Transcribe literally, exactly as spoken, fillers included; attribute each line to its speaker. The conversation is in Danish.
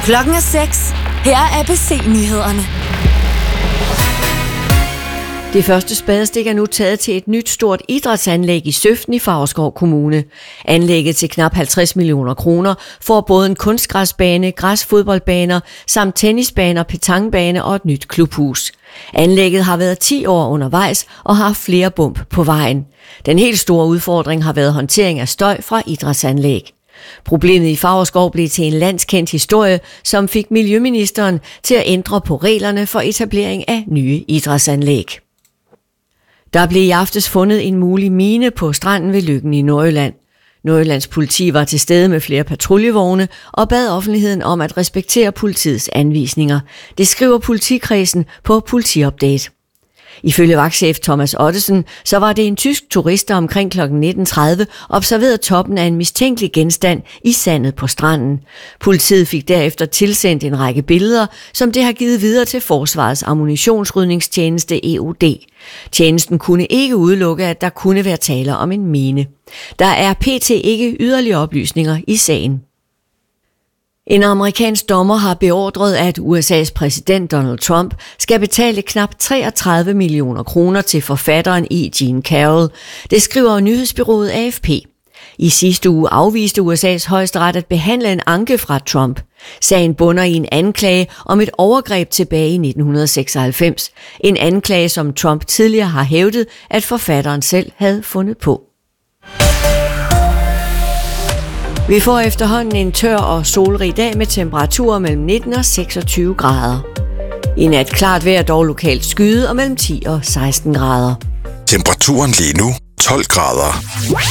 Speaker 1: Klokken er seks. Her er A B C-nyhederne.
Speaker 2: Det første spadestik er nu taget til et nyt stort idrætsanlæg i Søften i Favrskov Kommune. Anlægget til knap halvtreds millioner kroner får både en kunstgræsbane, græsfodboldbaner samt tennisbaner, petanquebane og et nyt klubhus. Anlægget har været ti år undervejs og har flere bump på vejen. Den helt store udfordring har været håndtering af støj fra idrætsanlæg. Problemet i Favrskov blev til en landskendt historie, som fik miljøministeren til at ændre på reglerne for etablering af nye idrætsanlæg. Der blev i aftes fundet en mulig mine på stranden ved Løkken i Nordjylland. Nordjyllands politi var til stede med flere patruljevogne og bad offentligheden om at respektere politiets anvisninger. Det skriver politikredsen på Politiupdate. Ifølge vagtchef Thomas Ottesen, så var det en tysk turist, der omkring klokken nitten tredive observerede toppen af en mistænkelig genstand i sandet på stranden. Politiet fik derefter tilsendt en række billeder, som det har givet videre til Forsvarets ammunitionsrydningstjeneste E O D. Tjenesten kunne ikke udelukke, at der kunne være tale om en mine. Der er pt. Ikke yderligere oplysninger i sagen. En amerikansk dommer har beordret, at U S A's præsident Donald Trump skal betale knap treogtredive millioner kroner til forfatteren E. Jean Carroll. Det skriver nyhedsbureauet A F P. I sidste uge afviste U S A's højesteret at behandle en anke fra Trump. Sagen bunder i en anklage om et overgreb tilbage i nitten seksoghalvfems. En anklage, som Trump tidligere har hævdet, at forfatteren selv havde fundet på. Vi får efterhånden en tør og solrig dag med temperaturer mellem nitten og seksogtyve grader. I nat klart vejr, dog lokalt skyde og mellem ti og seksten grader.
Speaker 3: Temperaturen lige nu tolv grader.